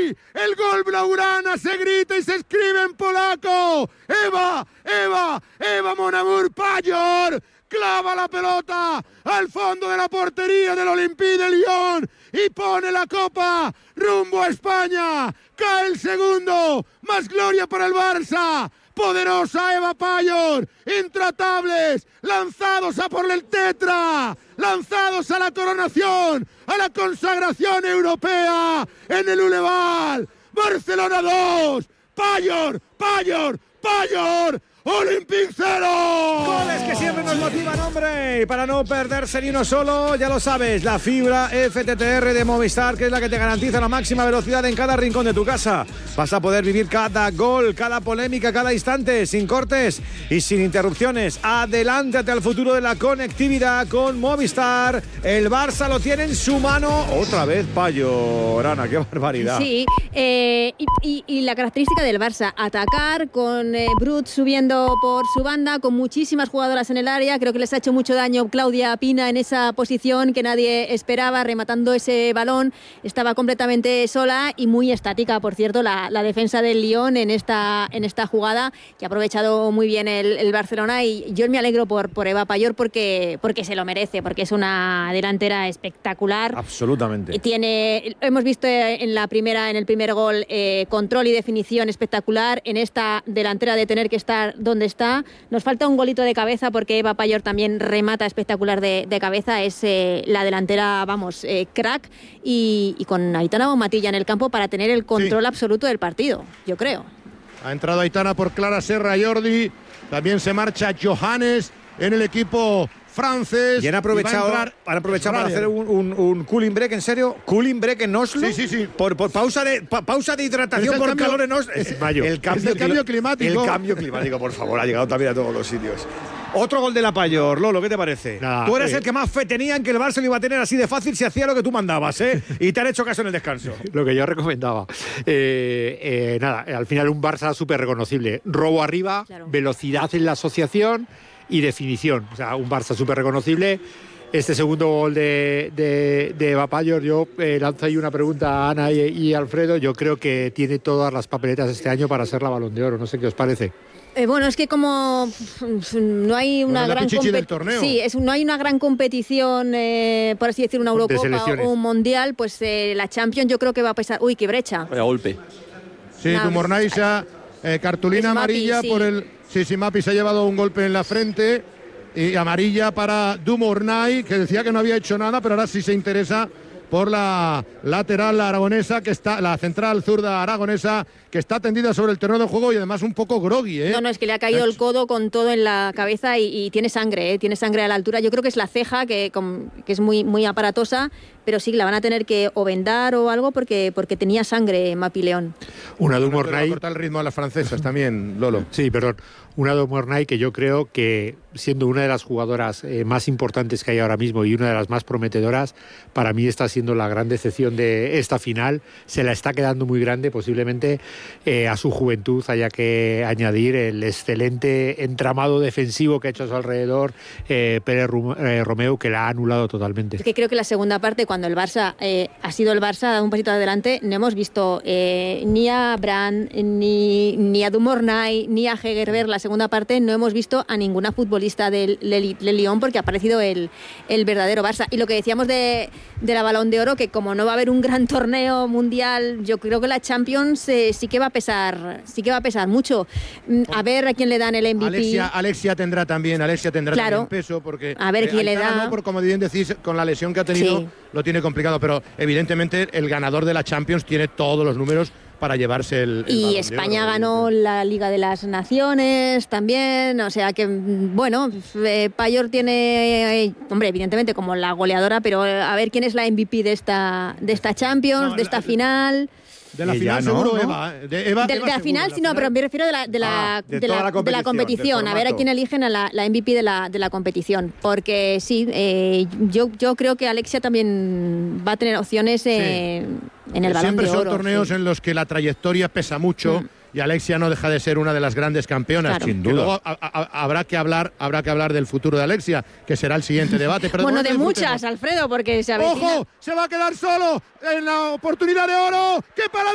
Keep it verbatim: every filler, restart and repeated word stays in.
¡Sí! ¡El gol blaugrana se grita y se escribe en polaco! ¡Eva! ¡Eva! ¡Eva Monamur Pajor! Clava la pelota al fondo de la portería del Olympique de Lyon y pone la copa rumbo a España. Cae el segundo. Más gloria para el Barça. Poderosa Eva Pajor. Intratables. Lanzados a por el tetra. Lanzados a la coronación. A la consagración europea en el Uleval. Barcelona dos. Pajor. Pajor. Pajor. ¡Olympique cero! Goles que siempre nos motivan, hombre. Y para no perderse ni uno solo, ya lo sabes, la fibra F T T R de Movistar, que es la que te garantiza la máxima velocidad en cada rincón de tu casa. Vas a poder vivir cada gol, cada polémica, cada instante, sin cortes y sin interrupciones. Adelántate al futuro de la conectividad con Movistar. El Barça lo tiene en su mano. Otra vez Pajor, Ana, qué barbaridad. Sí, eh, y, y, y la característica del Barça, atacar con eh, Brut subiendo por su banda, con muchísimas jugadoras en el área. Creo que les ha hecho mucho daño Claudia Pina en esa posición que nadie esperaba, rematando ese balón. Estaba completamente sola y muy estática, por cierto, la, la defensa del Lyon en esta, en esta jugada, que ha aprovechado muy bien el, el Barcelona. Y yo me alegro por, por Eva Pajor porque, porque se lo merece, porque es una delantera espectacular. Absolutamente. Y tiene, hemos visto en la primera, en el primer gol, eh, control y definición espectacular. En esta delantera de tener que estar donde está. Nos falta un golito de cabeza porque Eva Pajor también remata espectacular de, de cabeza. Es eh, la delantera, vamos, eh, crack. Y, y con Aitana Bonmatilla en el campo para tener el control sí. absoluto del partido, yo creo. Ha entrado Aitana por Clara Serra Jordi. También se marcha Johannes en el equipo francés. Y han aprovechado, han aprovechado para hacer un, un, un cooling break, ¿en serio? ¿Cooling break en Oslo? Sí, sí, sí. Por, por pausa, de, pa, pausa de hidratación por cambio, calor en Oslo. Es, mayo. El, cambio, el cambio climático. El cambio climático, por favor, ha llegado también a todos los sitios. Otro gol de la Pajor, Lolo, ¿qué te parece? Nah, Tú eres eh. el que más fe tenía en que el Barça lo iba a tener así de fácil si hacía lo que tú mandabas, ¿eh? Y te han hecho caso en el descanso. Lo que yo recomendaba. Eh, eh, nada, al final un Barça súper reconocible. Robo arriba, claro. Velocidad en la asociación y definición. O sea, un Barça súper reconocible. Este segundo gol de, de, de Eva Pajor, yo eh, lanzo ahí una pregunta a Ana y, y Alfredo. Yo creo que tiene todas las papeletas este año para ser la Balón de Oro. No sé qué os parece. Eh, bueno, es que como no hay una bueno, gran competición, sí, es, no hay una gran competición, eh, por así decir, una Eurocopa o un Mundial, pues eh, la Champions yo creo que va a pesar. Uy, qué brecha. Vaya golpe. Sí, nah, Dumornay, eh, cartulina Mapi, amarilla sí. por el. Sí, sí, Mapi se ha llevado un golpe en la frente y amarilla para Dumornay, que decía que no había hecho nada, pero ahora sí se interesa por la lateral aragonesa, que está, la central zurda aragonesa, que está tendida sobre el terreno de juego y además un poco groggy, ¿eh? No, no, es que le ha caído el codo con todo en la cabeza y, y tiene sangre, ¿eh? Tiene sangre a la altura. Yo creo que es la ceja, que, con, que es muy, muy aparatosa, pero sí, la van a tener que o vendar o algo porque, porque tenía sangre Mapi León. Una Dumornay. Cortar el ritmo a las francesas también, Lolo. Sí, perdón. Una Dumornay que yo creo que, siendo una de las jugadoras eh, más importantes que hay ahora mismo y una de las más prometedoras, para mí está siendo la gran decepción de esta final. Se la está quedando muy grande, posiblemente eh, a su juventud haya que añadir el excelente entramado defensivo que ha hecho a su alrededor eh, Pérez eh, Romeu, que la ha anulado totalmente. Es que creo que la segunda parte, cuando el Barça eh, ha sido el Barça, ha dado un pasito adelante, no hemos visto eh, ni a Brand, ni, ni a Dumornay, ni a Hegerberg. La segunda parte no hemos visto a ninguna futbolista del, del, del Lyon porque ha aparecido el, el verdadero Barça. Y lo que decíamos de, de la Balón de Oro, que como no va a haber un gran torneo mundial, yo creo que la Champions eh, sí que va a pesar, sí que va a pesar mucho. A ver a quién le dan el M V P. Alexia, Alexia tendrá también, Alexia tendrá claro. también peso porque a ver quién eh, le da. No, por como bien decís, con la lesión que ha tenido sí. lo tiene complicado, pero evidentemente el ganador de la Champions tiene todos los números para llevarse el, el y España ganó la Liga de las Naciones también, o sea que bueno, eh, Pajor tiene eh, hombre, evidentemente como la goleadora, pero a ver quién es la M V P de esta de esta Champions, no, de esta la, final. De la final no, seguro, ¿no? Eva. De, Eva, de, Eva de la final, sí, no, pero me refiero de la, de la, ah, de de la, la competición. De la competición. A ver a quién eligen a la, la M V P de la, de la competición. Porque sí, eh, yo, yo creo que Alexia también va a tener opciones eh, sí. en el Balón de Oro. Siempre son torneos sí. en los que la trayectoria pesa mucho. Mm. Y Alexia no deja de ser una de las grandes campeonas. Claro. Sin duda. Luego a, a, habrá que hablar, habrá que hablar del futuro de Alexia, que será el siguiente debate. Pero bueno, de muchas, Alfredo, porque se avecina. ¡Ojo! Se va a quedar solo en la oportunidad de oro. ¡Qué parada!